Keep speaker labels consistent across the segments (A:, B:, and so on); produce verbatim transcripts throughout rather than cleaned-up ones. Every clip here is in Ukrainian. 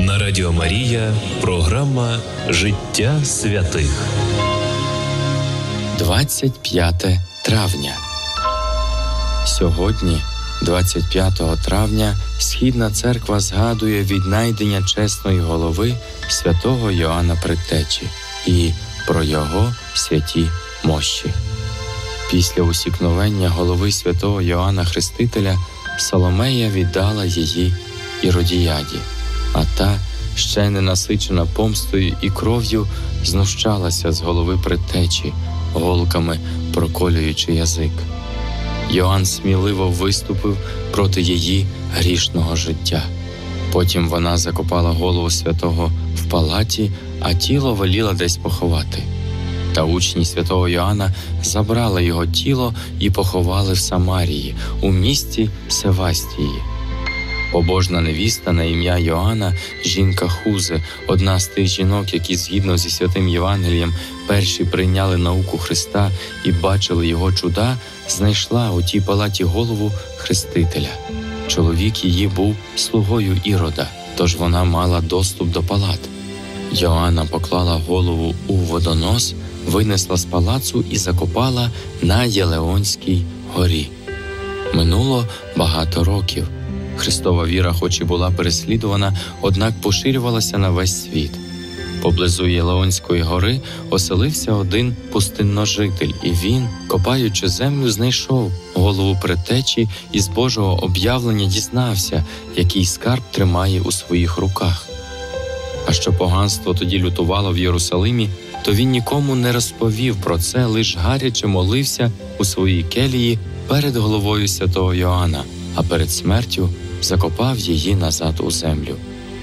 A: На Радіо Марія програма «Життя святих».
B: двадцять п'яте травня. Сьогодні, двадцять п'ятого травня, Східна Церква згадує віднайдення чесної голови святого Йоанна Предтечі і про його святі мощі. Після усікновення голови святого Йоанна Хрестителя Соломея віддала її Іродіаді, а та, ще не насичена помстою і кров'ю, знущалася з голови Предтечі, голками проколюючи язик. Йоанн сміливо виступив проти її грішного життя. Потім вона закопала голову святого в палаті, а тіло веліла десь поховати. Та учні святого Йоанна забрали його тіло і поховали в Самарії, у місті Севастії. Побожна невіста на ім'я Йоанна, жінка Хузи, одна з тих жінок, які згідно зі святим Євангелієм перші прийняли науку Христа і бачили його чуда, знайшла у тій палаті голову Хрестителя. Чоловік її був слугою Ірода, тож вона мала доступ до палат. Йоанна поклала голову у водонос, винесла з палацу і закопала на Єлеонській горі. Минуло багато років. Христова віра хоч і була переслідувана, однак поширювалася на весь світ. Поблизу Єлеонської гори оселився один пустинножитель, і він, копаючи землю, знайшов голову Предтечі і з Божого об'явлення дізнався, який скарб тримає у своїх руках. А що поганство тоді лютувало в Єрусалимі, то він нікому не розповів про це, лиш гаряче молився у своїй келії перед головою святого Йоанна, а перед смертю закопав її назад у землю.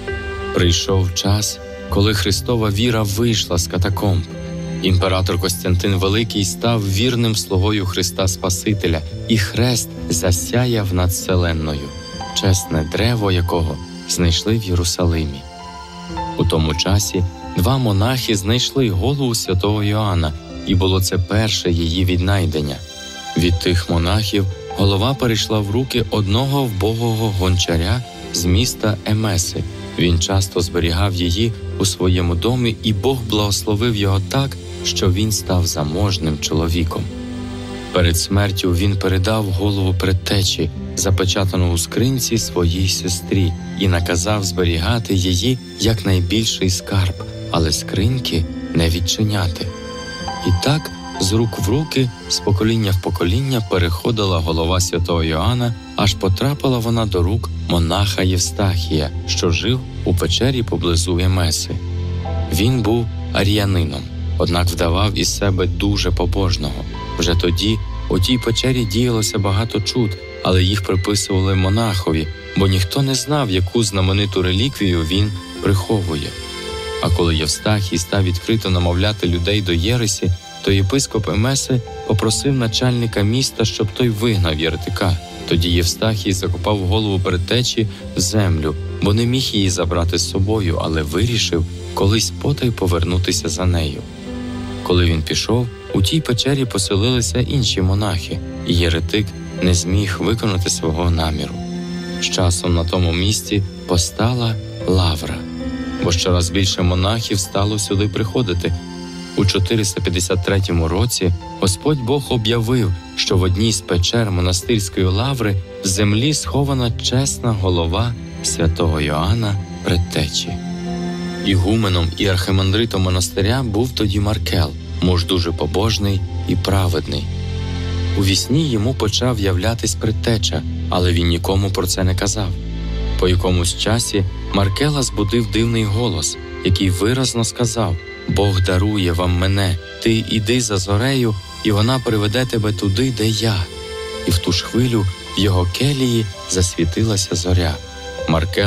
B: Прийшов час, коли Христова віра вийшла з катакомб. Імператор Костянтин Великий став вірним слугою Христа Спасителя, і хрест засяяв над вселенною, чесне древо якого знайшли в Єрусалимі. У тому часі два монахи знайшли голову святого Йоанна, і було це перше її віднайдення. Від тих монахів голова перейшла в руки одного вбогого гончаря з міста Емеси. Він часто зберігав її у своєму домі, і Бог благословив його так, що він став заможним чоловіком. Перед смертю він передав голову Предтечі, запечатану у скринці, своїй сестрі, і наказав зберігати її як найбільший скарб, але скриньки не відчиняти. І так, з рук в руки, з покоління в покоління переходила голова святого Йоанна, аж потрапила вона до рук монаха Євстахія, що жив у печері поблизу Емеси. Він був ар'янином, однак вдавав із себе дуже побожного. Вже тоді у тій печері діялося багато чуд, але їх приписували монахові, бо ніхто не знав, яку знамениту реліквію він приховує. А коли Євстахій став відкрито намовляти людей до єресі, то єпископ Емеси попросив начальника міста, щоб той вигнав єретика. Тоді Євстахій закопав голову Предтечі в землю, бо не міг її забрати з собою, але вирішив колись потай повернутися за нею. Коли він пішов, у тій печері поселилися інші монахи, і єретик не зміг виконати свого наміру. З часом на тому місці постала лавра, бо щораз більше монахів стало сюди приходити. У чотириста п'ятдесят третьому році Господь Бог об'явив, що в одній з печер монастирської лаври в землі схована чесна голова святого Йоанна Предтечі. Ігуменом і архимандритом монастиря був тоді Маркел, муж дуже побожний і праведний. У вісні йому почав являтись Предтеча, але він нікому про це не казав. По якомусь часі Маркела збудив дивний голос, який виразно сказав: «Бог дарує вам мене, ти іди за зорею, і вона приведе тебе туди, де я». І в ту ж хвилю в його келії засвітилася зоря. Маркел